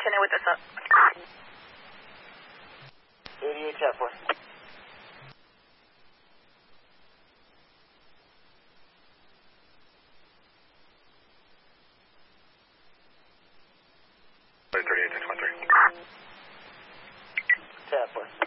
continue with this up. 88 chat 4. Chat 4.